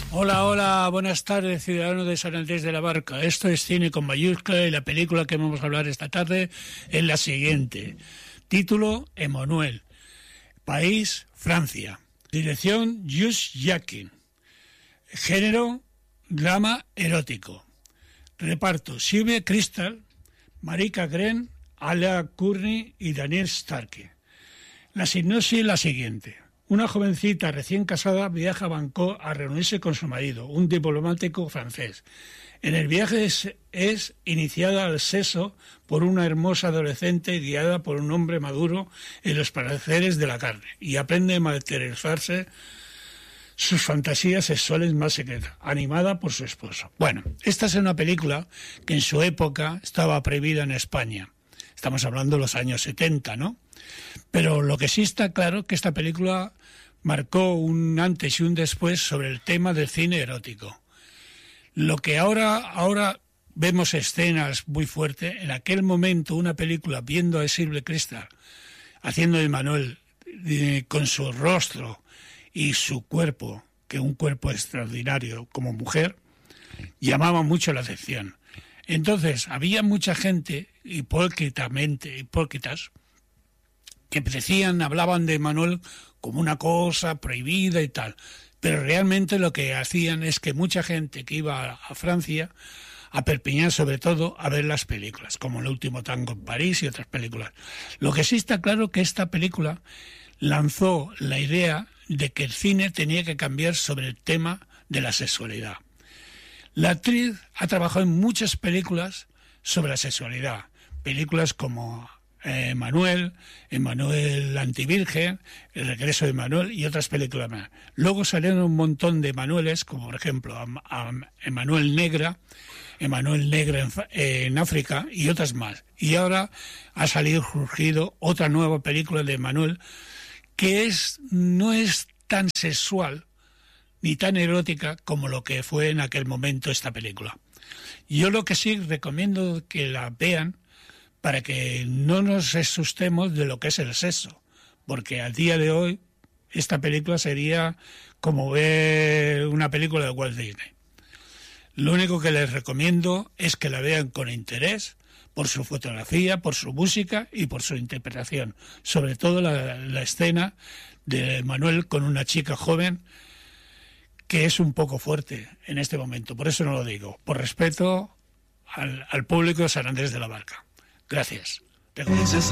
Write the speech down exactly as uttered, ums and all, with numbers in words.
Hola, hola, buenas tardes, ciudadanos de San Andrés de la Barca. Esto es Cine con mayúscula y la película que vamos a hablar esta tarde es la siguiente. Título, Emmanuel. País, Francia. Dirección, Just Jacquin. Género, drama erótico. Reparto, Sylvia Kristel, Marika Gren, Alia Courtney y Daniel Starke. La sinopsis es la siguiente. Una jovencita recién casada viaja a Bangkok a reunirse con su marido, un diplomático francés. En el viaje es, es iniciada al sexo por una hermosa adolescente guiada por un hombre maduro en los placeres de la carne y aprende a materializarse sus fantasías sexuales más secretas, animada por su esposo. Bueno, esta es una película que en su época estaba prohibida en España. Estamos hablando de los años setenta, ¿no? Pero lo que sí está claro es que esta película marcó un antes y un después sobre el tema del cine erótico. Lo que ahora, ahora vemos escenas muy fuertes, en aquel momento una película viendo a Sylvia Kristel haciendo de Emmanuel eh, con su rostro y su cuerpo, que es un cuerpo extraordinario como mujer, llamaba mucho la atención. Entonces, había mucha gente, hipócritamente, hipócritas, que decían, hablaban de Emmanuel como una cosa prohibida y tal. Pero realmente lo que hacían es que mucha gente que iba a Francia, a Perpiñán sobre todo, a ver las películas, como El último tango en París y otras películas. Lo que sí está claro es que esta película lanzó la idea de que el cine tenía que cambiar sobre el tema de la sexualidad. La actriz ha trabajado en muchas películas sobre la sexualidad, películas como eh, Emmanuel, Emmanuel la Antivirgen, El regreso de Emmanuel y otras películas más. Luego salieron un montón de Emmanueles, como por ejemplo a, a Emmanuel Negra, Emmanuel Negra en, eh, en África y otras más. Y ahora ha salido, surgido otra nueva película de Emmanuel que es, no es tan sexual ni tan erótica como lo que fue en aquel momento esta película. Yo lo que sí recomiendo que la vean para que no nos asustemos de lo que es el sexo, porque al día de hoy esta película sería como ver una película de Walt Disney. Lo único que les recomiendo es que la vean con interés, por su fotografía, por su música y por su interpretación. Sobre todo la, la escena de Emmanuel con una chica joven que es un poco fuerte en este momento. Por eso no lo digo. Por respeto al, al público de San Andrés de la Barca. Gracias.